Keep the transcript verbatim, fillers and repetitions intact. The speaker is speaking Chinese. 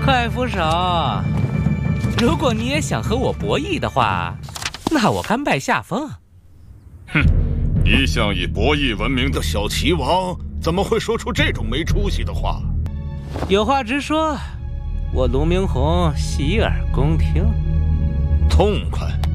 快扶手！如果你也想和我博弈的话，那我甘拜下风。 哼，一向以博弈闻名的小齐王，怎么会说出这种没出息的话？ 有话直说，我卢明红洗耳恭听。 痛快！